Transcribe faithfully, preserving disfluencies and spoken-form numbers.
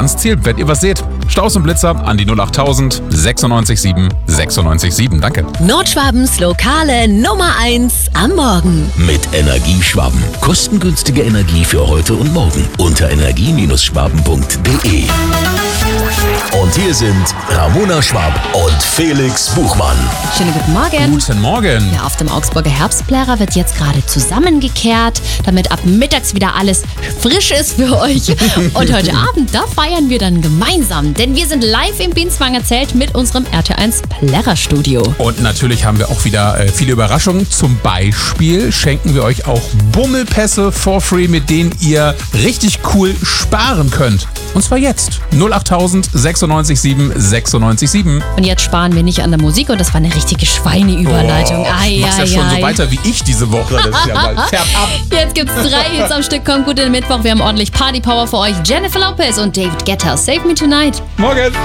ans Ziel, wenn ihr was seht. Staus und Blitzer an die null acht tausend sechsundneunzig sieben sechsundneunzig sieben. Danke. Nordschwabens lokale Nummer eins am Morgen. Mit Energieschwaben. Kostengünstige Energie für heute und morgen. Unter energie schwaben punkt de. Und hier sind Ramona Schwab und Felix Buchmann. Schönen guten Morgen. Guten Morgen. Ja, auf dem Augsburger Herbstplärrer wird jetzt gerade zusammengekehrt, damit ab mittags wieder alles frisch ist für euch. Und heute Abend, da feiern wir dann gemeinsam, denn wir sind live im Bienzwanger Zelt mit unserem R T eins Plärrer-Studio. Und natürlich haben wir auch wieder äh, viele Überraschungen. Zum Beispiel schenken wir euch auch Bummelpässe for free, mit denen ihr richtig cool sparen könnt. Und zwar jetzt. null acht tausend sechsundneunzig sieben sechsundneunzig sieben. Und jetzt sparen wir nicht an der Musik und das war eine richtige Schweineüberleitung. Oh, Ai, du machst ja ai, schon ai. so weiter wie ich diese Woche. Das ist ja mal fernab. Jetzt gibt's drei Hits am Stück. Kommt gut in den Mittwoch. Wir haben ordentlich Party-Power für euch. Jennifer Lopez und David Guetta. Save Me Tonight. Morgen.